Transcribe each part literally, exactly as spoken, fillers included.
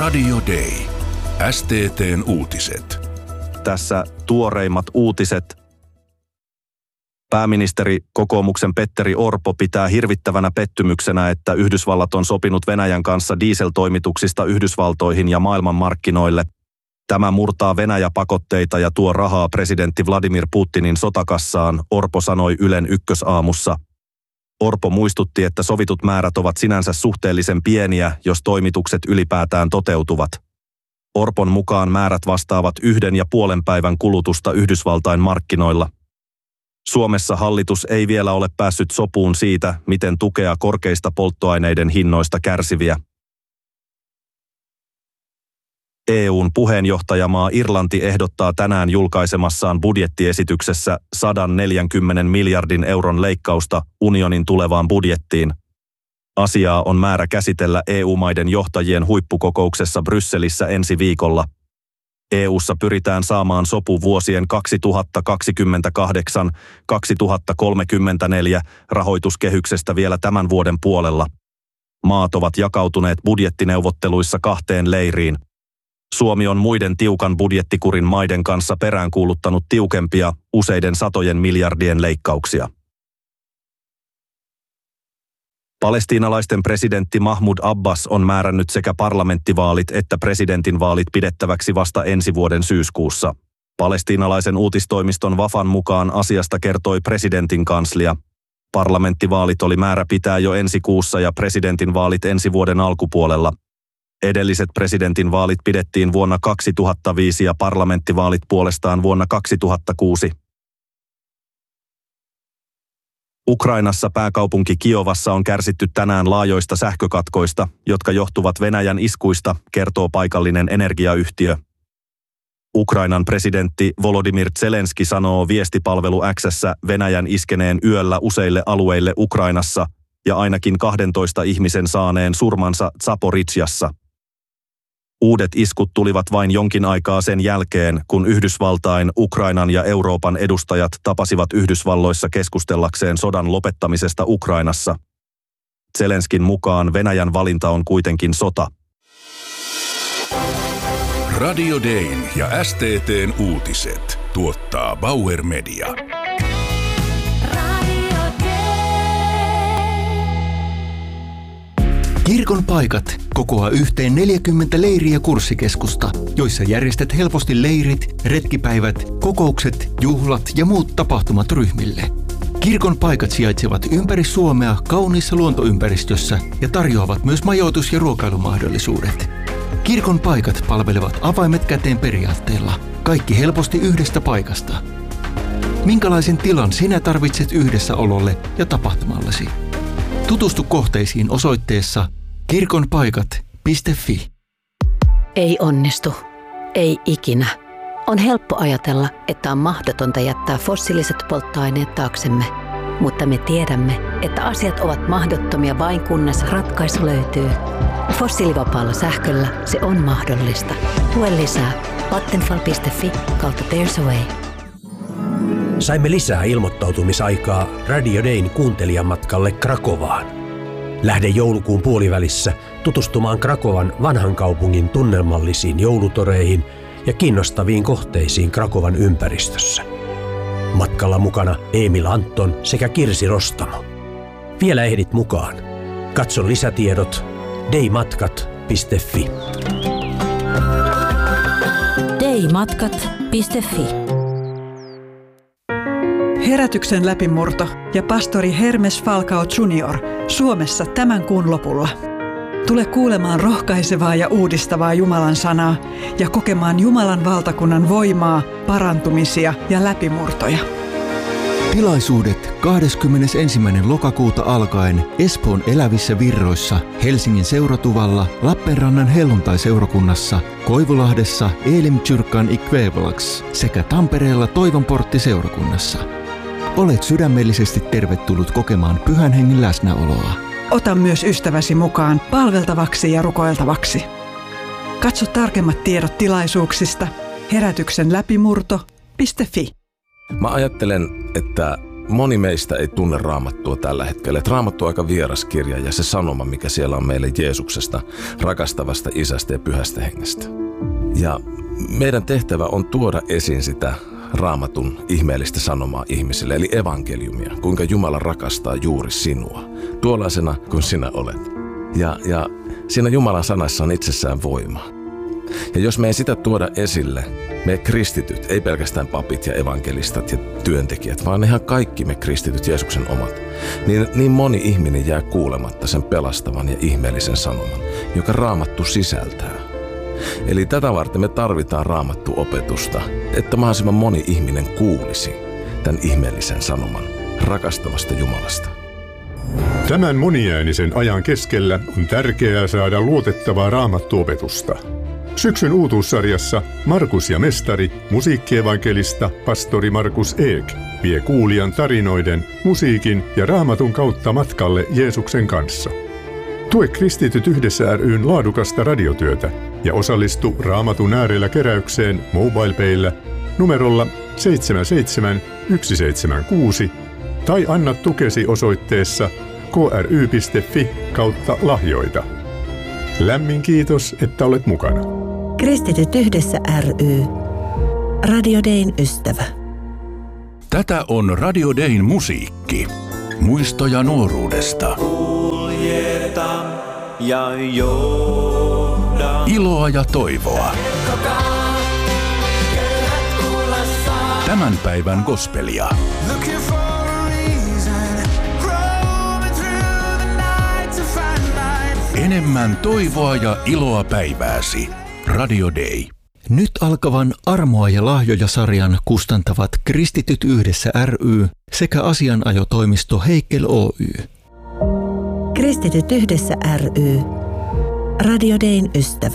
Radio Day. S T T:n uutiset. Tässä tuoreimmat uutiset. Pääministeri kokoomuksen Petteri Orpo pitää hirvittävänä pettymyksenä, että Yhdysvallat on sopinut Venäjän kanssa dieseltoimituksista Yhdysvaltoihin ja maailmanmarkkinoille. Tämä murtaa Venäjä-pakotteita ja tuo rahaa presidentti Vladimir Putinin sotakassaan, Orpo sanoi Ylen Ykkösaamussa. Orpo muistutti, että sovitut määrät ovat sinänsä suhteellisen pieniä, jos toimitukset ylipäätään toteutuvat. Orpon mukaan määrät vastaavat yhden ja puolen päivän kulutusta Yhdysvaltain markkinoilla. Suomessa hallitus ei vielä ole päässyt sopuun siitä, miten tukea korkeista polttoaineiden hinnoista kärsiviä. E U:n puheenjohtajamaa Irlanti ehdottaa tänään julkaisemassaan budjettiesityksessä sata neljäkymmentä miljardin euron leikkausta unionin tulevaan budjettiin. Asiaa on määrä käsitellä E U-maiden johtajien huippukokouksessa Brysselissä ensi viikolla. E U:ssa pyritään saamaan sopu vuosien kaksituhattakaksikymmentäkahdeksan kaksituhattakolmekymmentäneljä rahoituskehyksestä vielä tämän vuoden puolella. Maat ovat jakautuneet budjettineuvotteluissa kahteen leiriin. Suomi on muiden tiukan budjettikurin maiden kanssa peräänkuuluttanut tiukempia, useiden satojen miljardien leikkauksia. Palestiinalaisten presidentti Mahmoud Abbas on määrännyt sekä parlamenttivaalit että presidentinvaalit pidettäväksi vasta ensi vuoden syyskuussa. Palestiinalaisen uutistoimiston Wafan mukaan asiasta kertoi presidentin kanslia. Parlamenttivaalit oli määrä pitää jo ensi kuussa ja presidentinvaalit ensi vuoden alkupuolella. Edelliset presidentinvaalit pidettiin vuonna kaksituhattaviisi ja parlamenttivaalit puolestaan vuonna kaksituhattakuusi. Ukrainassa pääkaupunki Kiovassa on kärsitty tänään laajoista sähkökatkoista, jotka johtuvat Venäjän iskuista, kertoo paikallinen energiayhtiö. Ukrainan presidentti Volodymyr Zelenski sanoo viestipalvelu X:ssä Venäjän iskeneen yöllä useille alueille Ukrainassa ja ainakin kahdentoista ihmisen saaneen surmansa Zaporizhzhassa. Uudet iskut tulivat vain jonkin aikaa sen jälkeen, kun Yhdysvaltain, Ukrainan ja Euroopan edustajat tapasivat Yhdysvalloissa keskustellakseen sodan lopettamisesta Ukrainassa. Zelenskin mukaan Venäjän valinta on kuitenkin sota. Radio Dayn ja S T T:n uutiset tuottaa Bauer Media. Kirkon paikat kokoaa yhteen neljäkymmentä leiriä kurssikeskusta, joissa järjestät helposti leirit, retkipäivät, kokoukset, juhlat ja muut tapahtumat ryhmille. Kirkon paikat sijaitsevat ympäri Suomea kauniissa luontoympäristössä ja tarjoavat myös majoitus- ja ruokailumahdollisuudet. Kirkon paikat palvelevat avaimet käteen periaatteella, kaikki helposti yhdestä paikasta. Minkälaisen tilan sinä tarvitset yhdessäololle ja tapahtumallesi? Tutustu kohteisiin osoitteessa kirkonpaikat piste fi. Ei onnistu. Ei ikinä. On helppo ajatella, että on mahdotonta jättää fossiiliset polttoaineet taaksemme. Mutta me tiedämme, että asiat ovat mahdottomia vain kunnes ratkaisu löytyy. Fossiilivapaalla sähköllä se on mahdollista. Lue lisää vattenfall piste fi kautta There's a Way. Saimme lisää ilmoittautumisaikaa Radio Dayn kuuntelijamatkalle Krakovaan. Lähde joulukuun puolivälissä tutustumaan Krakovan vanhan kaupungin tunnelmallisiin joulutoreihin ja kiinnostaviin kohteisiin Krakovan ympäristössä. Matkalla mukana Emil Anton sekä Kirsi Rostamo. Vielä ehdit mukaan. Katso lisätiedot daymatkat piste fi. daymatkat piste fi. Herätyksen läpimurto ja pastori Hermes Falcao junior Suomessa tämän kuun lopulla. Tule kuulemaan rohkaisevaa ja uudistavaa Jumalan sanaa ja kokemaan Jumalan valtakunnan voimaa, parantumisia ja läpimurtoja. Tilaisuudet kahdeskymmenesensimmäinen lokakuuta alkaen Espoon Elävissä Virroissa, Helsingin Seuratuvalla, Lappeenrannan Helluntai-seurakunnassa, Koivulahdessa Elim-Kyrkan Ikvävelaks sekä Tampereella Toivonportti-seurakunnassa. Olet sydämellisesti tervetullut kokemaan Pyhän Hengen läsnäoloa. Ota myös ystäväsi mukaan palveltavaksi ja rukoiltavaksi. Katso tarkemmat tiedot tilaisuuksista herätyksen läpimurto piste fi. Mä ajattelen, että moni meistä ei tunne Raamattua tällä hetkellä. Et Raamattu on aika vieras kirja ja se sanoma, mikä siellä on meille Jeesuksesta, rakastavasta isästä ja pyhästä hengestä. Ja meidän tehtävä on tuoda esiin sitä Raamatun ihmeellistä sanomaa ihmisille, eli evankeliumia, kuinka Jumala rakastaa juuri sinua, tuollaisena kuin sinä olet. Ja, ja siinä Jumalan sanassa on itsessään voima. Ja jos me ei sitä tuoda esille, me kristityt, ei pelkästään papit ja evankelistat ja työntekijät, vaan ihan kaikki me kristityt, Jeesuksen omat, niin, niin moni ihminen jää kuulematta sen pelastavan ja ihmeellisen sanoman, joka Raamattu sisältää. Eli tätä varten me tarvitaan Raamattu-opetusta, että mahdollisimman moni ihminen kuulisi tämän ihmeellisen sanoman rakastavasta Jumalasta. Tämän moniäänisen ajan keskellä on tärkeää saada luotettavaa Raamattu-opetusta. Syksyn uutuussarjassa Markus ja mestari, musiikkievankelista pastori Markus Eek, vie kuulijan tarinoiden, musiikin ja Raamatun kautta matkalle Jeesuksen kanssa. Tue Kristityt yhdessä ry:n laadukasta radiotyötä ja osallistu Raamatun äärellä keräykseen MobilePayllä numerolla seitsemän seitsemän yksi seitsemän kuusi tai anna tukesi osoitteessa k r y piste f i kautta lahjoita. Lämmin kiitos, että olet mukana. Kristityt yhdessä ry. Radio Dayn ystävä. Tätä on Radio Dayn musiikki. Muistoja nuoruudesta. Kuljeta ja johda. Iloa ja toivoa. Tämän päivän gospelia. Enemmän toivoa ja iloa päivääsi. Radio Day. Nyt alkavan Armoa ja lahjoja-sarjan kustantavat Kristityt yhdessä ry sekä asianajotoimisto Heikel Oy. Kristityt yhdessä ry. Radio Dayn ystävä.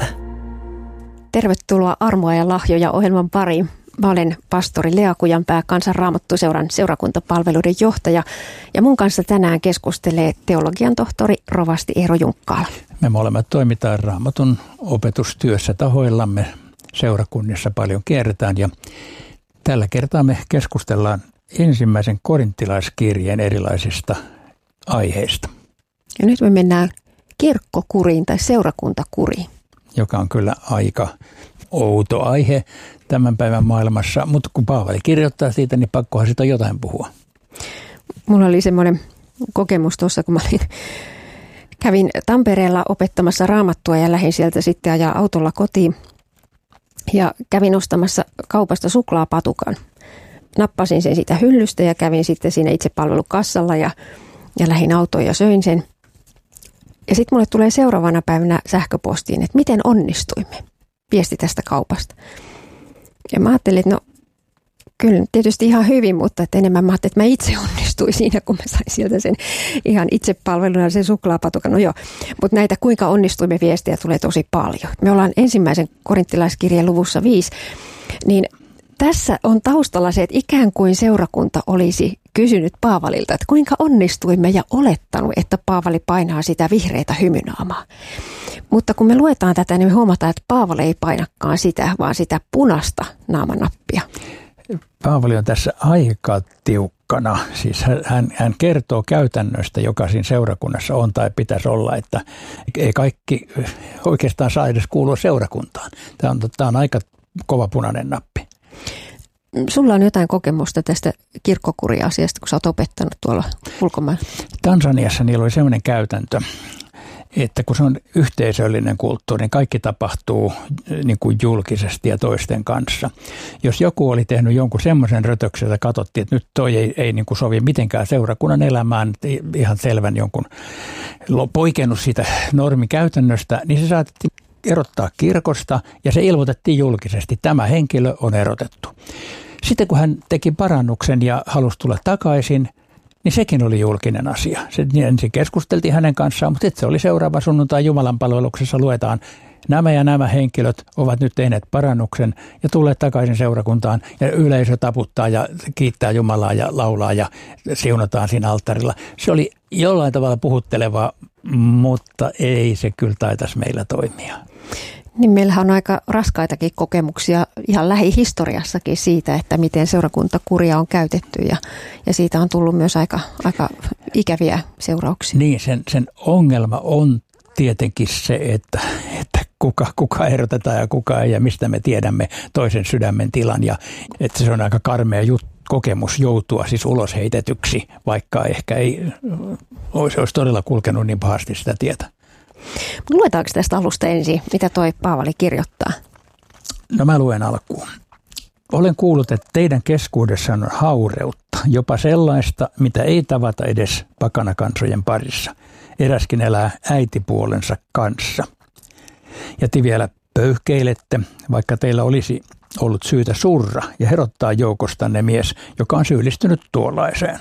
Tervetuloa Armoa ja lahjoja -ohjelman pariin. Mä olen pastori Lea Kujanpää, Kansanraamattuseuran seurakuntapalveluiden johtaja, ja mun kanssa tänään keskustelee teologian tohtori rovasti Eero Junkkaala. Me molemmat toimitaan Raamatun opetustyössä tahoillamme, seurakunnissa paljon kierretään, ja tällä kertaa me keskustellaan ensimmäisen korinttilaiskirjeen erilaisista aiheista. Ja nyt me mennään kirkkokuriin tai seurakuntakuriin. Joka on kyllä aika outo aihe tämän päivän maailmassa, mutta kun Paavali kirjoittaa siitä, niin pakkohan sitä jotain puhua. Mulla oli semmoinen kokemus tuossa, kun mä olin, kävin Tampereella opettamassa Raamattua ja lähdin sieltä sitten ajaa autolla kotiin. Ja kävin ostamassa kaupasta suklaapatukan. Nappasin sen siitä hyllystä ja kävin sitten siinä itsepalvelukassalla ja, ja lähdin autoon ja söin sen. Ja sitten mulle tulee seuraavana päivänä sähköpostiin, että miten onnistuimme. Viesti tästä kaupasta. Ja mä ajattelin, että no kyllä tietysti ihan hyvin, mutta että enemmän mä ajattelin, että mä itse onnistuin siinä, kun mä sain sieltä sen ihan itsepalveluna sen suklaapatukan. No joo, mutta näitä kuinka onnistuimme viestejä tulee tosi paljon. Me ollaan ensimmäisen korinttilaiskirjeen luvussa viisi, niin tässä on taustalla se, että ikään kuin seurakunta olisi kysynyt Paavalilta, että kuinka onnistuimme ja olettanut, että Paavali painaa sitä vihreätä hymynaamaa. Mutta kun me luetaan tätä, niin me huomataan, että Paavali ei painakaan sitä, vaan sitä punaista naamanappia. Paavali on tässä aika tiukkana. Siis hän, hän kertoo käytännöstä, joka siinä seurakunnassa on tai pitäisi olla, että ei kaikki oikeastaan saa edes kuulua seurakuntaan. Tämä on, tämä on aika kova punainen nappi. Sulla on jotain kokemusta tästä kirkkokuri-asiasta, kun sä oot opettanut tuolla ulkomailla. Tansaniassa niillä oli sellainen käytäntö, että kun se on yhteisöllinen kulttuuri, niin kaikki tapahtuu niin kuin julkisesti ja toisten kanssa. Jos joku oli tehnyt jonkun semmoisen rötöksen, että katsottiin, että nyt toi ei, ei niin kuin sovi mitenkään seurakunnan elämään, ihan selvän jonkun poikennut siitä normikäytännöstä, niin se saatettiin erottaa kirkosta ja se ilmoitettiin julkisesti. Tämä henkilö on erotettu. Sitten kun hän teki parannuksen ja halusi tulla takaisin, niin sekin oli julkinen asia. Se ensin keskusteltiin hänen kanssaan, mutta sitten se oli seuraava sunnuntai Jumalan palveluksessa luetaan. Nämä ja nämä henkilöt ovat nyt tehneet parannuksen ja tulleet takaisin seurakuntaan ja yleisö taputtaa ja kiittää Jumalaa ja laulaa ja siunataan siinä alttarilla. Se oli jollain tavalla puhuttelevaa, mutta ei se kyllä taitaisi meillä toimia. Niin meillähän on aika raskaitakin kokemuksia ihan lähihistoriassakin siitä, että miten seurakuntakuria on käytetty ja, ja siitä on tullut myös aika, aika ikäviä seurauksia. Niin, sen, sen ongelma on tietenkin se, että, että kuka, kuka erotetaan ja kuka ei ja mistä me tiedämme toisen sydämen tilan ja että se on aika karmea juttu. Kokemus joutua siis ulos heitetyksi, vaikka ehkä ei olisi, olisi todella kulkenut niin pahasti sitä tietä. Luetaanko tästä alusta ensin, mitä toi Paavali kirjoittaa? No mä luen alkuun. Olen kuullut, että teidän keskuudessaan on haureutta, jopa sellaista, mitä ei tavata edes pakanakansojen parissa. Eräskin elää äitipuolensa kanssa. Ja te vielä pöyhkeilette, vaikka teillä olisi ollut syytä surra ja herottaa joukostanne mies, joka on syyllistynyt tuollaiseen.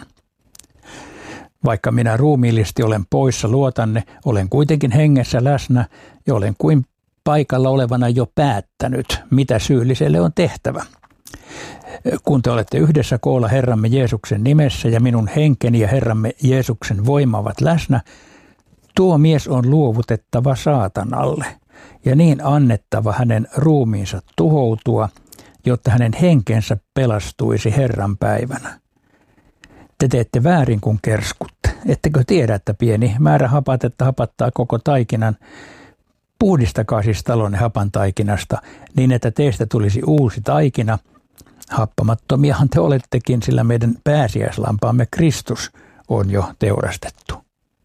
Vaikka minä ruumiillisesti olen poissa luotanne, olen kuitenkin hengessä läsnä ja olen kuin paikalla olevana jo päättänyt, mitä syylliselle on tehtävä. Kun te olette yhdessä koolla Herramme Jeesuksen nimessä ja minun henkeni ja Herramme Jeesuksen voima ovat läsnä, tuo mies on luovutettava saatanalle ja niin annettava hänen ruumiinsa tuhoutua, jotta hänen henkensä pelastuisi Herran päivänä. Te teette väärin, kun kerskutte. Ettekö tiedä, että pieni määrä hapatetta hapattaa koko taikinan? Puhdistakaa siis talonne hapan taikinasta, niin että teistä tulisi uusi taikina. Happamattomiahan te olettekin, sillä meidän pääsiäislampaamme Kristus on jo teurastettu.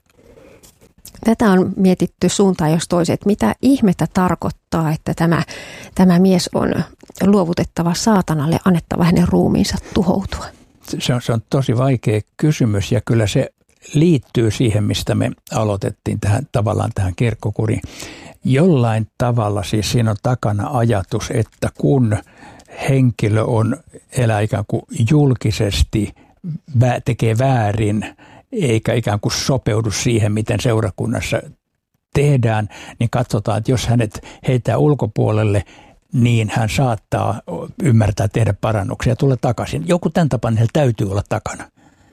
Tätä on mietitty suuntaan jos toiset, mitä ihmettä tarkoittaa, että tämä, tämä mies on luovutettava saatanalle, annettava hänen ruumiinsa tuhoutua. Se on, se on tosi vaikea kysymys ja kyllä se liittyy siihen, mistä me aloitettiin tähän, tavallaan tähän kirkkokuriin. Jollain tavalla siis siinä on takana ajatus, että kun henkilö on elää ikään kuin julkisesti, tekee väärin, eikä ikään kuin sopeudu siihen, miten seurakunnassa tehdään, niin katsotaan, että jos hänet heitää ulkopuolelle, niin hän saattaa ymmärtää tehdä parannuksia ja tulla takaisin. Joku tämän tapan heillä täytyy olla takana.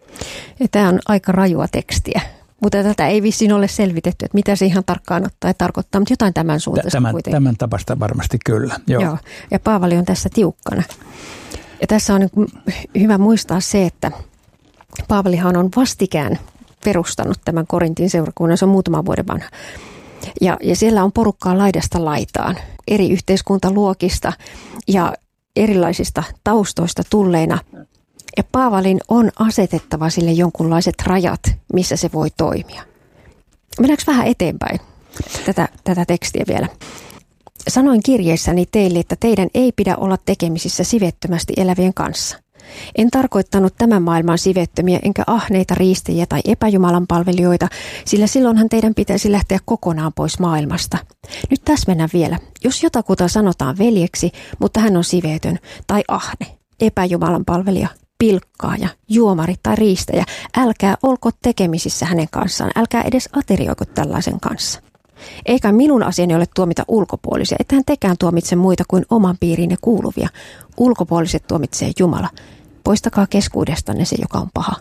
Ja tämä on aika rajua tekstiä, mutta tätä ei vissiin ole selvitetty, että mitä se ihan tarkkaan ottaa ja tarkoittaa, mutta jotain tämän suuntaista tämän, kuitenkin. Tämän tapasta varmasti kyllä. Joo. Joo. Ja Paavali on tässä tiukkana. Ja tässä on niin hyvä muistaa se, että Paavalihan on vastikään perustanut tämän Korintin seurakunnan, se on muutaman vuoden vanha. Ja, ja siellä on porukkaa laidasta laitaan, eri yhteiskuntaluokista ja erilaisista taustoista tulleina. Ja Paavalin on asetettava sille jonkunlaiset rajat, missä se voi toimia. Mennäänkö vähän eteenpäin tätä, tätä tekstiä vielä? Sanoin kirjeessäni teille, että teidän ei pidä olla tekemisissä sivettömästi elävien kanssa. En tarkoittanut tämän maailman sivettömiä enkä ahneita riistejä tai epäjumalan palvelijoita, sillä silloinhan teidän pitäisi lähteä kokonaan pois maailmasta. Nyt täsmennän vielä. Jos jotakuta sanotaan veljeksi, mutta hän on sivetön tai ahne, epäjumalan palvelija, pilkkaaja, juomari tai riistäjä, älkää olko tekemisissä hänen kanssaan, älkää edes aterioiko tällaisen kanssa. Eikä minun asiani ole tuomita ulkopuolisia, ettehän tekään tuomitse muita kuin oman piiriinne kuuluvia. Ulkopuoliset tuomitsee Jumala. Poistakaa keskuudestanne se, joka on paha.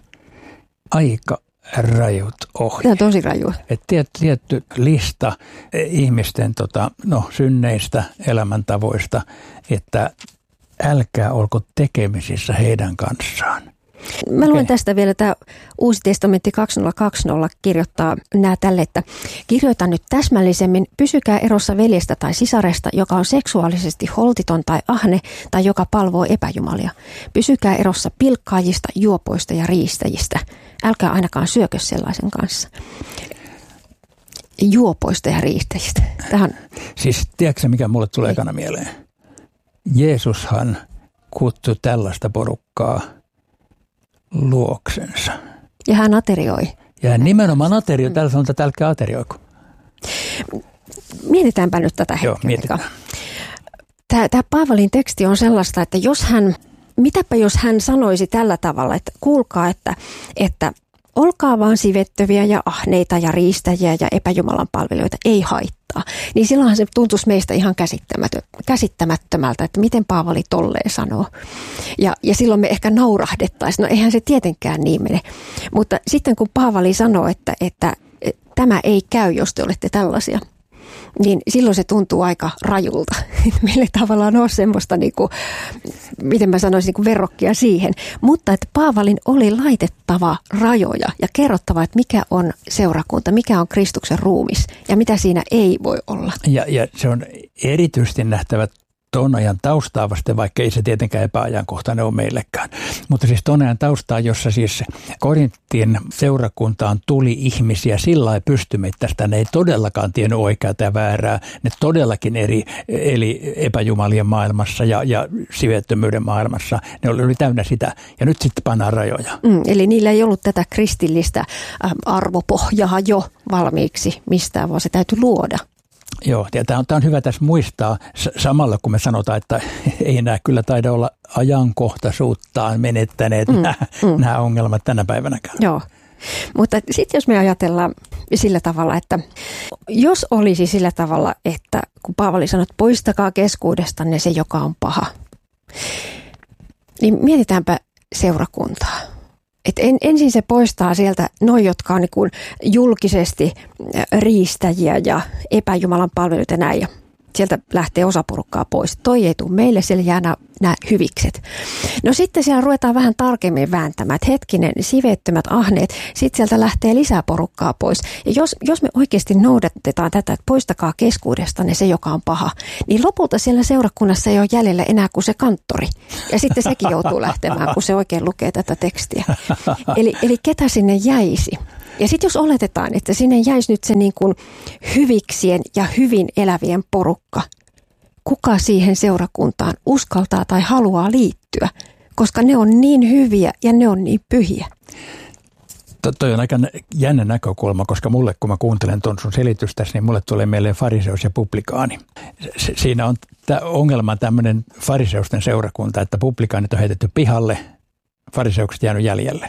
Aika rajut ohjeet. Tämä on tosi rajua. Et tiet, tietty lista ihmisten tota, no, synneistä, elämäntavoista, että älkää olko tekemisissä heidän kanssaan. Mä luen tästä vielä, tämä Uusi testamentti kaksituhattakaksikymmentä kirjoittaa nämä tälle, että kirjoitan nyt täsmällisemmin, pysykää erossa veljestä tai sisaresta, joka on seksuaalisesti holtiton tai ahne tai joka palvoo epäjumalia. Pysykää erossa pilkkaajista, juopoista ja riistäjistä. Älkää ainakaan syökö sellaisen kanssa. Juopoista ja riistäjistä. Tähän. Siis tiedätkö mikä mulle tulee ekana mieleen? Jeesushan kutsui tällaista porukkaa luoksensa. Ja hän aterioi. Ja hän nimenomaan aterioi. Täällä sanotaan, että älkää aterioiko. Mietitäänpä nyt tätä hetkeä. Joo, mietitään. Tämä, tämä Paavalin teksti on sellaista, että jos hän, mitäpä jos hän sanoisi tällä tavalla, että kuulkaa, että, että olkaa vaan sivettöviä ja ahneita ja riistäjiä ja epäjumalan palvelijoita, ei haittaa. Niin silloinhan se tuntuisi meistä ihan käsittämättömältä, että miten Paavali tolleen sanoo. Ja, ja silloin me ehkä naurahdettaisiin, no eihän se tietenkään niin mene. Mutta sitten kun Paavali sanoo, että, että tämä ei käy, jos te olette tällaisia, niin silloin se tuntuu aika rajulta. Meillä ei tavallaan ole semmoista, niin kuin, miten mä sanoisin, niin kuin verrokkia siihen. Mutta että Paavalin oli laitettava rajoja ja kerrottava, että mikä on seurakunta, mikä on Kristuksen ruumis ja mitä siinä ei voi olla. Ja, ja se on erityisesti nähtävä ton ajan taustaa vasten, vaikka ei se tietenkään epäajankohtainen ole meillekään. Mutta siis ton ajan taustaa, jossa siis Korintin seurakuntaan tuli ihmisiä sillä lailla pystymettästä, ne ei todellakaan tiennyt oikeaa ja väärää. Ne todellakin eri, eli epäjumalien maailmassa ja, ja sivettömyyden maailmassa. Ne oli, oli täynnä sitä. Ja nyt sitten pannaan rajoja. Mm, eli niillä ei ollut tätä kristillistä arvopohjaa jo valmiiksi mistään, vaan se täytyy luoda. Joo, ja tämä on, tämä on hyvä tässä muistaa samalla, kun me sanotaan, että ei nämä kyllä taida olla ajankohtaisuuttaan menettäneet mm, nämä, mm. nämä ongelmat tänä päivänäkään. Joo, mutta sitten jos me ajatellaan sillä tavalla, että jos olisi sillä tavalla, että kun Paavali sanoi, että poistakaa keskuudestanne se, joka on paha, niin mietitäänpä seurakuntaa. Et en, ensin se poistaa sieltä noi, jotka on niin kuin julkisesti riistäjiä ja epäjumalan palveluita ja näin. Ja sieltä lähtee osa porukkaa pois. Toi ei tule meille, siellä jää nämä, nämä hyvikset. No sitten siellä ruvetaan vähän tarkemmin vääntämään, että hetkinen, siveettömät ahneet, sitten sieltä lähtee lisää porukkaa pois. Ja jos, jos me oikeasti noudatetaan tätä, että poistakaa keskuudestanne se, joka on paha, niin lopulta siellä seurakunnassa ei ole jäljellä enää kuin se kanttori. Ja sitten sekin joutuu lähtemään, kun se oikein lukee tätä tekstiä. Eli, eli ketä sinne jäisi? Ja sitten jos oletetaan, että sinne jäisi nyt se niin kuin hyviksien ja hyvin elävien porukka, kuka siihen seurakuntaan uskaltaa tai haluaa liittyä, koska ne on niin hyviä ja ne on niin pyhiä. Toi on aika jännä näkökulma, koska mulle, kun mä kuuntelen tuon sun selitystäsi, niin mulle tulee mieleen fariseus ja publikaani. Siinä on tämä ongelma tämmöinen fariseusten seurakunta, että publikaanit on heitetty pihalle, fariseukset jäänyt jäljelle.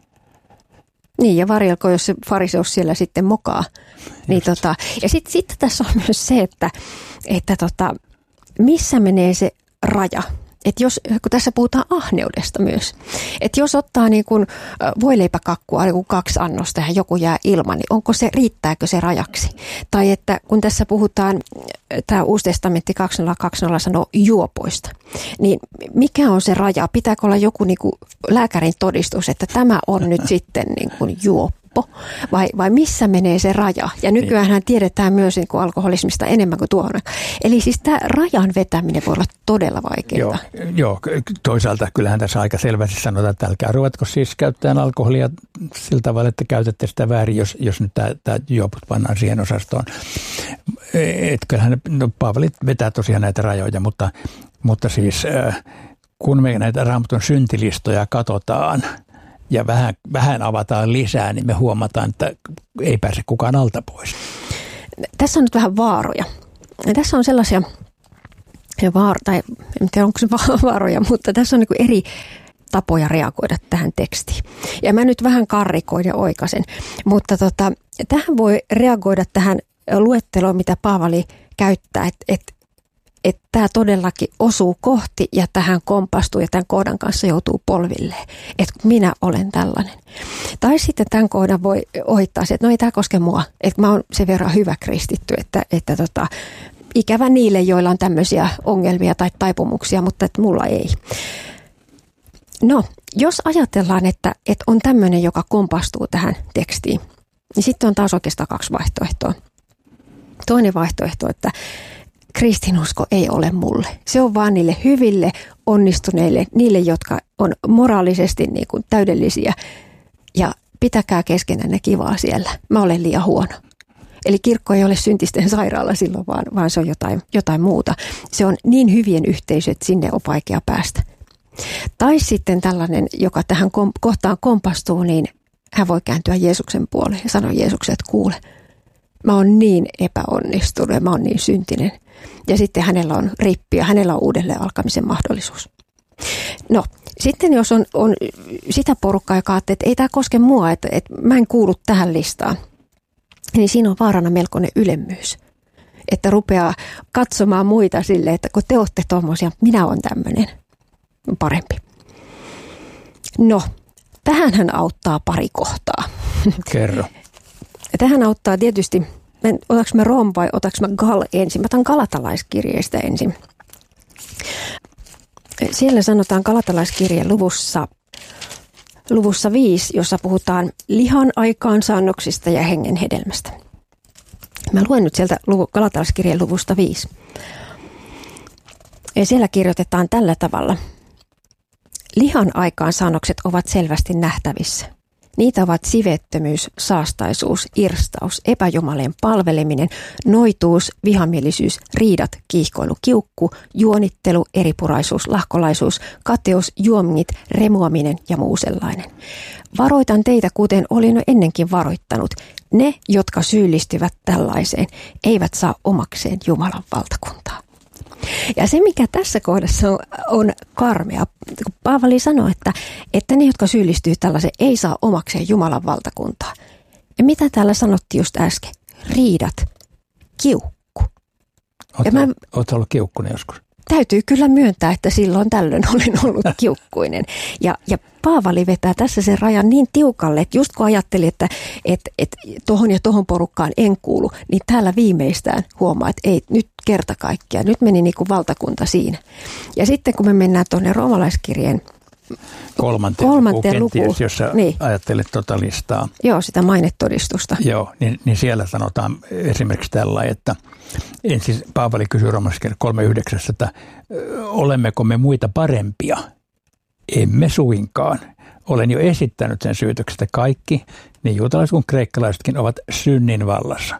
Niin, ja varjelko, jos se fariseus siellä sitten mokaa. Niin tota, ja sitten sit tässä on myös se, että, että tota, missä menee se raja. Että jos, kun tässä puhutaan ahneudesta myös, että jos ottaa niin kuin voileipäkakkua niin kuin kaksi annosta ja joku jää ilman, niin onko se, riittääkö se rajaksi? Tai että kun tässä puhutaan, tämä Uusi testamentti kaksituhattakaksikymmentä sanoo juopoista, niin mikä on se raja? Pitääkö olla joku niin kuin lääkärin todistus, että tämä on nyt sitten niin kuin juoppo? Vai, vai missä menee se raja? Ja nykyäänhän tiedetään myös niin kuin alkoholismista enemmän kuin tuohon. Eli siis tämä rajan vetäminen voi olla todella vaikeaa. Joo, joo, toisaalta kyllähän tässä aika selvästi sanotaan, että älkää ruvetko siis käyttämään alkoholia sillä tavalla, että käytätte sitä väärin, jos, jos nyt tämä, tämä juoput pannaan siihen osastoon. Että kyllähän no, Paavali vetää tosiaan näitä rajoja, mutta, mutta siis kun me näitä Raamatun syntilistoja katsotaan, ja vähän, vähän avataan lisää, niin me huomataan, että ei pääse kukaan alta pois. Tässä on nyt vähän vaaroja. Ja tässä on sellaisia, vaaro, tai en tiedä onko se vaaroja, mutta tässä on niin kuin eri tapoja reagoida tähän tekstiin. Ja mä nyt vähän karrikoin ja oikaisen, mutta tota, tähän voi reagoida tähän luetteloon, mitä Paavali käyttää, että et, että tämä todellakin osuu kohti ja tähän kompastuu ja tämän kohdan kanssa joutuu polvilleen, että minä olen tällainen. Tai sitten tämän kohdan voi ohittaa se, että no ei tämä koske mua, että mä oon sen verran hyvä kristitty, että, että tota, ikävä niille, joilla on tämmöisiä ongelmia tai taipumuksia, mutta että mulla ei. No, jos ajatellaan, että, että on tämmöinen, joka kompastuu tähän tekstiin, niin sitten on taas oikeastaan kaksi vaihtoehtoa. Toinen vaihtoehto, että kristinusko ei ole mulle. Se on vaan niille hyville, onnistuneille, niille, jotka on moraalisesti niin kuin täydellisiä. Ja pitäkää keskenänne kivaa siellä. Mä olen liian huono. Eli kirkko ei ole syntisten sairaala silloin, vaan, vaan se on jotain, jotain muuta. Se on niin hyvien yhteisöt, että sinne on vaikea päästä. Tai sitten tällainen, joka tähän kom- kohtaan kompastuu, niin hän voi kääntyä Jeesuksen puoleen ja sanoa Jeesukselle, että kuule, mä oon niin epäonnistunut ja mä oon niin syntinen. Ja sitten hänellä on rippi ja hänellä on uudelleen alkamisen mahdollisuus. No, sitten jos on, on sitä porukkaa, joka ajattelee, että ei tämä koske mua, että, että mä en kuulu tähän listaan, niin siinä on vaarana melkoinen ylemmyys. Että rupeaa katsomaan muita silleen, että kun te olette tommosia, minä olen tämmöinen parempi. No, tähän hän auttaa pari kohtaa. Kerro. Tähän auttaa tietysti otaks mä Rom vai otaks mä Gal ensin? Mä otan Galatalaiskirjeistä ensin. Siellä sanotaan Galatalaiskirjeen luvussa, luvussa viisi, jossa puhutaan lihan aikaansaannoksista ja hengen hedelmästä. Mä luen nyt sieltä Galatalaiskirjeen luvusta viisi. Ja siellä kirjoitetaan tällä tavalla. Lihan aikaansaannokset ovat selvästi nähtävissä. Niitä ovat sivettömyys, saastaisuus, irstaus, epäjumalien palveleminen, noituus, vihamielisyys, riidat, kiihkoilu, kiukku, juonittelu, eripuraisuus, lahkolaisuus, kateus, juomingit, remuaminen ja muu sellainen. Varoitan teitä, kuten olin jo ennenkin varoittanut. Ne, jotka syyllistyvät tällaiseen, eivät saa omakseen Jumalan valtakuntaa. Ja se, mikä tässä kohdassa on, on karmea, kun Paavali sanoo, että, että ne, jotka syyllistyy tällaiseen, ei saa omakseen Jumalan valtakuntaa. Ja mitä täällä sanottiin just äsken? Riidat, kiukku. Oletko ollut kiukkunen joskus? Täytyy kyllä myöntää, että silloin tällöin olen ollut kiukkuinen. Ja, ja Paavali vetää tässä sen rajan niin tiukalle, että just kun ajatteli, että et, et, tohon ja tohon porukkaan en kuulu, niin täällä viimeistään huomaa, että ei nyt kerta kaikkiaan. Nyt meni niin kuin valtakunta siinä. Ja sitten kun me mennään tuonne roomalaiskirjeen kolmanteen, kolmanteen lukuun, kenties, jos sä niin. ajattelet tota listaa. Joo, sitä mainetodistusta. Joo, niin, niin siellä sanotaan esimerkiksi tällä, että ensin Paavali kysyy roomalaiskirjeen kolme yhdeksän, että olemmeko me muita parempia? Emme suinkaan. Olen jo esittänyt sen syytöksestä kaikki, niin juutalaiset kuin kreikkalaisetkin ovat synnin vallassa.